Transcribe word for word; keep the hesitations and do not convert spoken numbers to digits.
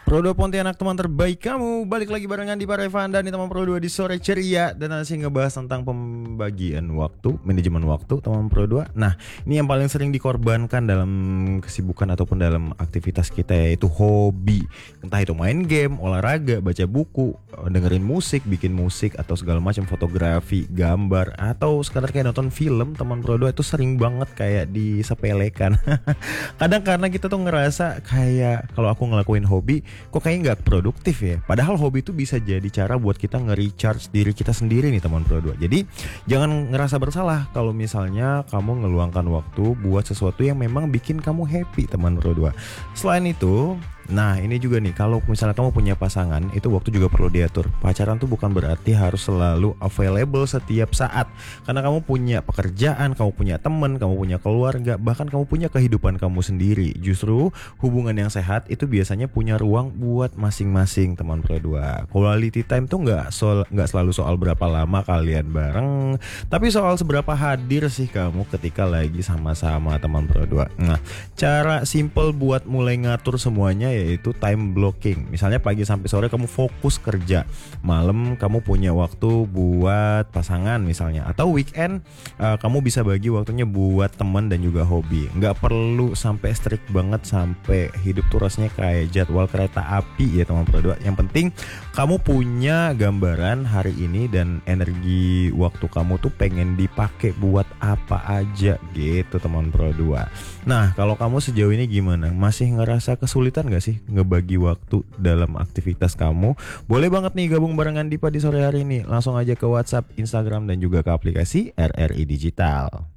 Pro dua Pontianak, teman terbaik kamu. Balik lagi barengan di Parevan dan di teman Pro dua di sore ceria. Dan nanti ngebahas tentang pembagian waktu, manajemen waktu teman Pro dua. Nah, ini yang paling sering dikorbankan dalam kesibukan ataupun dalam aktivitas kita, yaitu hobi. Entah itu main game, olahraga, baca buku, dengerin musik, bikin musik, atau segala macam, fotografi, gambar, atau sekadar kayak nonton film. Teman Pro dua itu sering banget kayak disepelekan. Kadang karena kita tuh ngerasa kayak kalau aku ngelakuin hobi kok kayaknya nggak produktif ya. Padahal hobi itu bisa jadi cara buat kita nge-recharge diri kita sendiri nih teman Pro dua. Jadi jangan ngerasa bersalah kalau misalnya kamu ngeluangkan waktu buat sesuatu yang memang bikin kamu happy teman Pro dua. Selain itu, nah ini juga nih, kalau misalnya kamu punya pasangan, itu waktu juga perlu diatur. Pacaran tuh bukan berarti harus selalu available setiap saat. Karena kamu punya pekerjaan, kamu punya teman, kamu punya keluarga, bahkan kamu punya kehidupan kamu sendiri. Justru hubungan yang sehat itu biasanya punya ruang buat masing-masing teman Pro dua. Quality time tuh nggak soal, nggak selalu soal berapa lama kalian bareng, tapi soal seberapa hadir sih kamu ketika lagi sama-sama teman Pro dua. Nah, cara simple buat mulai ngatur semuanya yaitu time blocking. Misalnya pagi sampai sore kamu fokus kerja, malam kamu punya waktu buat pasangan misalnya, atau weekend uh, kamu bisa bagi waktunya buat teman dan juga hobi. Nggak perlu sampai strict banget sampai hidup tuh rasanya kayak jadwal kereta api ya teman Pro dua. Yang penting kamu punya gambaran hari ini dan energi waktu kamu tuh pengen dipakai buat apa aja gitu teman Pro dua. Nah, kalau kamu sejauh ini gimana? Masih ngerasa kesulitan gak sih ngebagi waktu dalam aktivitas kamu? Boleh banget nih gabung barengan Dipa di sore hari ini. Langsung aja ke WhatsApp, Instagram, dan juga ke aplikasi R R I Digital.